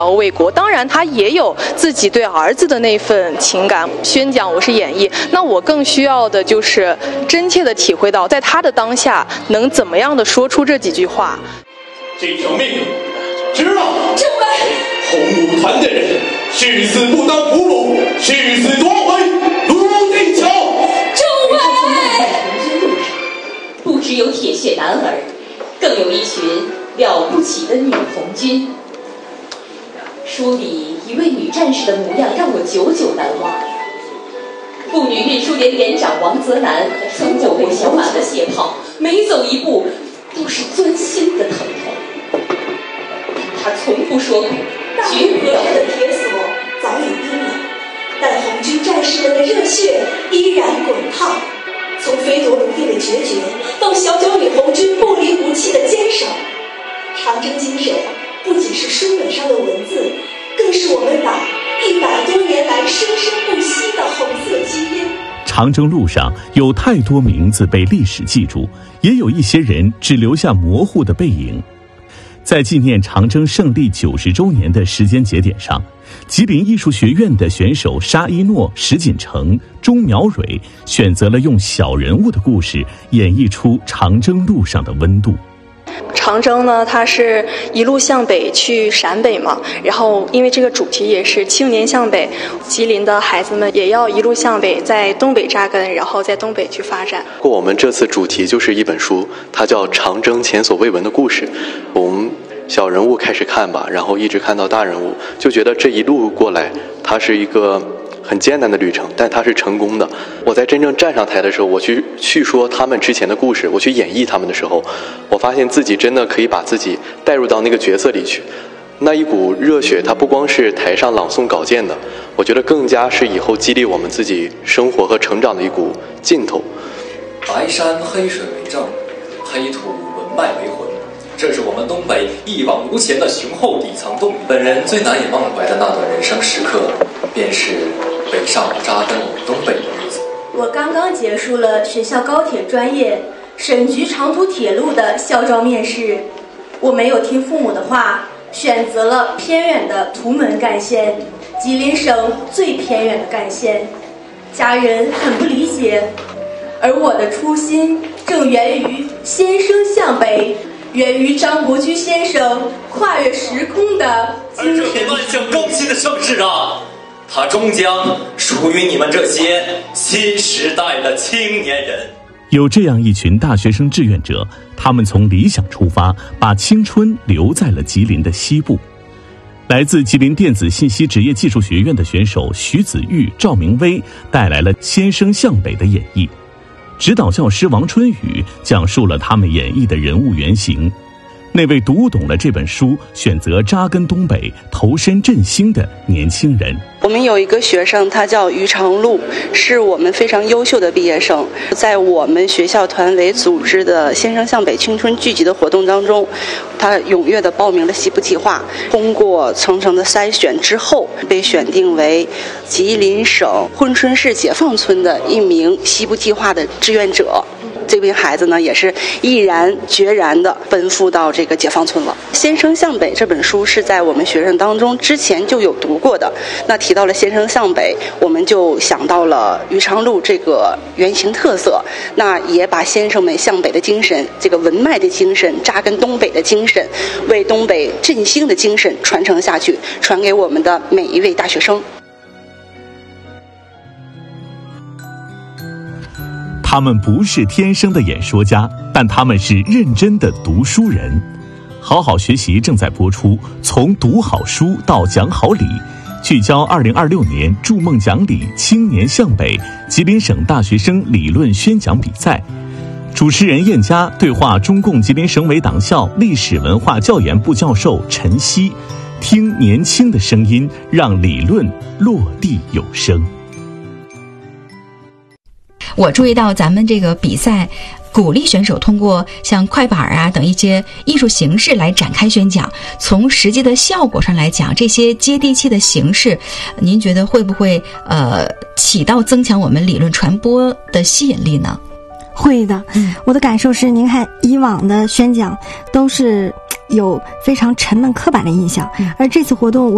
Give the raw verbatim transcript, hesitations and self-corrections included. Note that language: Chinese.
卫国当然他也有自己对儿子的那份情感，宣讲我是演绎，那我更需要的就是真切的体会到在他的当下能怎么样的说出这几句话。 这条命知道政委， 红舞团的人誓死不当俘虏，誓死夺回泸定桥。 政委， 不只有铁血男儿，更有一群了不起的女红军。书里一位女战士的模样让我久久难忘。妇女运输连连长王泽南从久被小满的血泡，每走一步都是钻心的疼痛。他从不说苦，绝不大河的铁锁早已冰冷，但红军战士们的热血依然滚烫。从飞夺泸定的决绝，到小九女红军不离不弃的坚守，长征精神不仅是书本上的文字，更是我们党一百多年来生生不息的红色基因。 长征路上有太多名字被历史记住，也有一些人只留下模糊的背影。在纪念长征胜利九十周年的时间节点上，吉林艺术学院的选手沙一诺、石锦成、钟苗蕊选择了用小人物的故事演绎出长征路上的温度。 长征呢，它是一路向北去陕北嘛，然后因为这个主题也是青年向北，吉林的孩子们也要一路向北，在东北扎根，然后在东北去发展。 我们这次主题就是一本书，它叫《长征前所未闻的故事》。我们小人物开始看吧，然后一直看到大人物，就觉得这一路过来，它是一个很艰难的旅程，但它是成功的。我在真正站上台的时候，我去去说他们之前的故事，我去演绎他们的时候，我发现自己真的可以把自己带入到那个角色里去。那一股热血，它不光是台上朗诵稿件的，我觉得更加是以后激励我们自己生活和成长的一股劲头。 白山黑水为证，黑土文脉为魂，这是我们东北一往无前的雄厚底层动力。本人最难以忘怀的那段人生时刻，便是北上扎根我们东北的日子。 我刚刚结束了学校高铁专业省局长途铁路的校招面试，我没有听父母的话，选择了偏远的图门干线，吉林省最偏远的干线。家人很不理解，而我的初心正源于先生向北，源于张伯驹先生跨越时空的精神。 而这万象更新的盛世啊，它终将属于你们这些新时代的青年人。 有这样一群大学生志愿者，他们从理想出发，把青春留在了吉林的西部。来自吉林电子信息职业技术学院的选手徐子玉、赵明威带来了先生向北的演绎，指导教师王春雨讲述了他们演绎的人物原型，那位读懂了这本书，选择扎根东北、投身振兴的年轻人。 我们有一个学生，他叫于长路，是我们非常优秀的毕业生。在我们学校团委组织的先生向北青春聚集的活动当中，他踊跃地报名了西部计划，通过层层的筛选之后，被选定为吉林省珲春市解放村的一名西部计划的志愿者。这位孩子呢，也是毅然决然地奔赴到这个解放村了。《先生向北》这本书是在我们学生当中之前就有读过的。那提到了先生向北，我们就想到了于长路这个原型特色，那也把先生们向北的精神，这个文脉的精神，扎根东北的精神，为东北振兴的精神传承下去，传给我们的每一位大学生。 他们不是天生的演说家，但他们是认真的读书人。好好学习正在播出，从读好书到讲好理，聚焦二零二六年筑梦讲理青年向北吉林省大学生理论宣讲比赛。主持人燕佳对话中共吉林省委党校历史文化教研部教授陈曦，听年轻的声音，让理论落地有声。 我注意到咱们这个比赛鼓励选手通过像快板啊等一些艺术形式来展开宣讲，从实际的效果上来讲，这些接地气的形式您觉得会不会呃起到增强我们理论传播的吸引力呢？ 会的，嗯，我的感受是，您看以往的宣讲都是有非常沉闷刻板的印象，嗯，而这次活动我